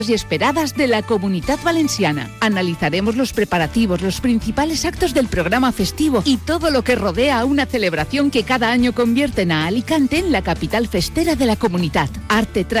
y esperadas de la Comunitat Valenciana. Analizaremos los preparativos, los principales actos del programa festivo y todo lo que rodea a una celebración que cada año convierten a Alicante en la capital festera de la comunidad. Arte,